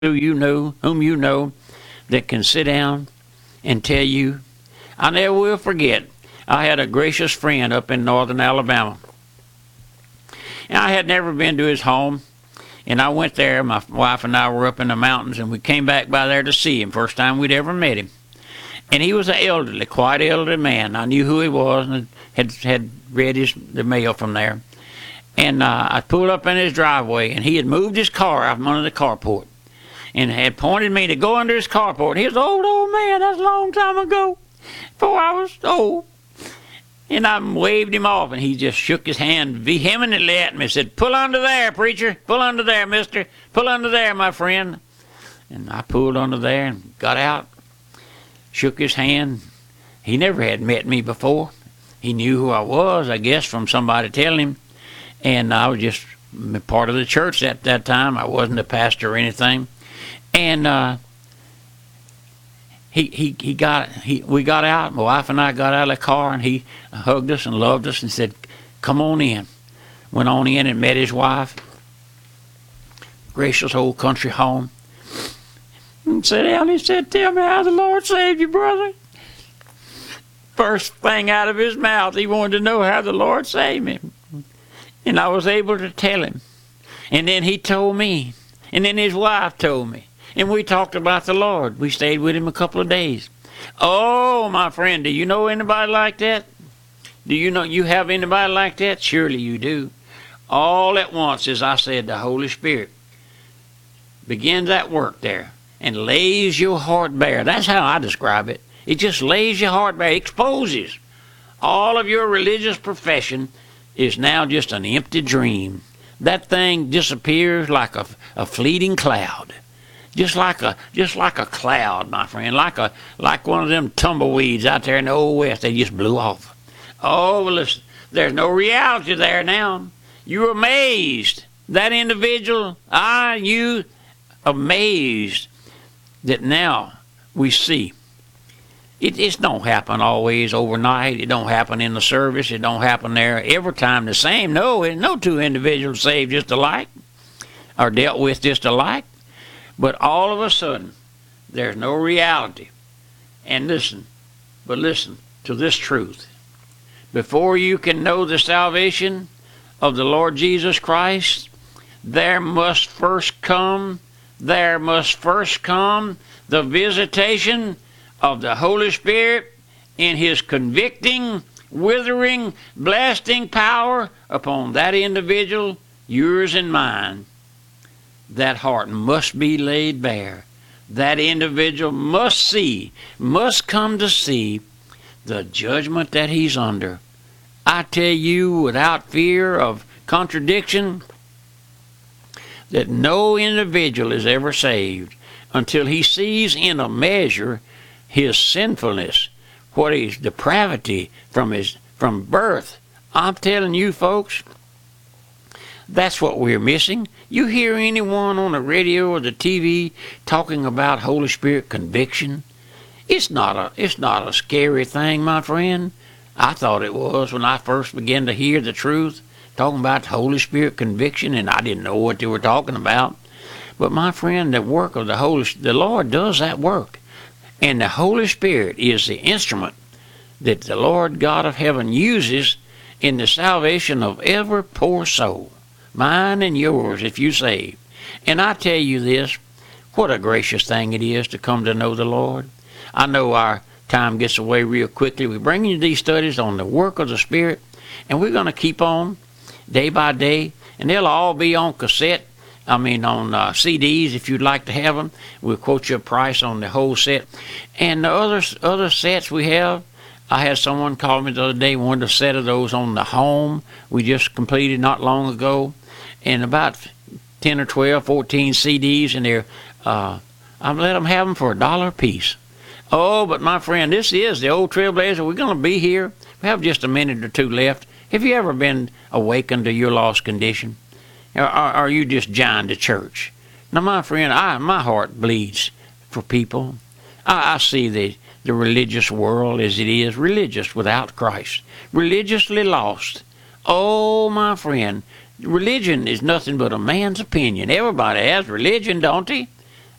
whom you know, that can sit down and tell you. I never will forget. I had a gracious friend up in northern Alabama. And I had never been to his home. And I went there. My wife and I were up in the mountains, and we came back by there to see him. First time we'd ever met him. And he was an elderly, quite elderly man. I knew who he was and had read the mail from there. And I pulled up in his driveway, and he had moved his car out from under the carport and had pointed me to go under his carport. He was an old man. That's a long time ago, before I was old. And I waved him off, and he just shook his hand vehemently at me and said, "Pull under there, preacher. Pull under there, mister. Pull under there, my friend." And I pulled under there and got out, shook his hand. He never had met me before. He knew who I was, I guess, from somebody telling him. And I was just part of the church at that time. I wasn't a pastor or anything. And we got out. My wife and I got out of the car, and he hugged us and loved us and said, "Come on in." Went on in and met his wife. Gracious old country home. And sat down. He said, "Tell me how the Lord saved you, brother." First thing out of his mouth, he wanted to know how the Lord saved me. And I was able to tell him. And then he told me. And then his wife told me. And we talked about the Lord. We stayed with him a couple of days. Oh, my friend, do you know anybody like that? Do you know you have anybody like that? Surely you do. All at once, as I said, the Holy Spirit begins that work there and lays your heart bare. That's how I describe it. It just lays your heart bare, exposes all of your religious profession is now just an empty dream. That thing disappears like a fleeting cloud. Just like a cloud, my friend, like one of them tumbleweeds out there in the Old West. They just blew off. Oh, well, listen, there's no reality there now. You're amazed. That individual, you amazed that now we see. It don't happen always overnight. It don't happen in the service. It don't happen there every time the same. No two individuals saved just alike or dealt with just alike. But all of a sudden, there's no reality. And listen to this truth. Before you can know the salvation of the Lord Jesus Christ, there must first come the visitation of the Holy Spirit in his convicting, withering, blasting power upon that individual, yours and mine. That heart must be laid bare. That individual must come to see the judgment that he's under. I tell you without fear of contradiction that no individual is ever saved until he sees in a measure his sinfulness, what his depravity from birth. I'm telling you, folks, that's what we're missing. You hear anyone on the radio or the TV talking about Holy Spirit conviction? It's not a scary thing, my friend. I thought it was when I first began to hear the truth, talking about Holy Spirit conviction, and I didn't know what they were talking about. But my friend, the work of the Lord does that work. And the Holy Spirit is the instrument that the Lord God of heaven uses in the salvation of every poor soul, mine and yours, if you save. And I tell you this, what a gracious thing it is to come to know the Lord. I know our time gets away real quickly. We bring you these studies on the work of the Spirit, and we're going to keep on day by day, and they'll all be on cassette. On CDs, if you'd like to have them. We'll quote you a price on the whole set. And the other sets we have, I had someone call me the other day, wanted a set of those on the home we just completed not long ago. And about 10 or 12, 14 CDs in there. I've let them have them for $1 a piece. Oh, but my friend, this is the old Trailblazer. We're going to be here. We have just a minute or two left. Have you ever been awakened to your lost condition? Or are you just joined the church? Now, my friend, my heart bleeds for people. I see the religious world as it is, religious without Christ, religiously lost. Oh, my friend, religion is nothing but a man's opinion. Everybody has religion, don't they?